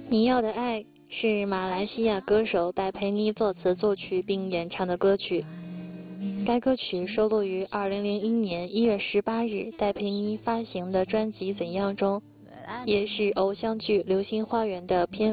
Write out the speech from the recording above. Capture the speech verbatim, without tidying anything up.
你要的爱是马来西亚歌手戴佩妮作词作曲并演唱的歌曲。该歌曲收录于二零零一年一月十八日戴佩妮发行的专辑《怎样》中，也是偶像剧《流星花园》的片尾。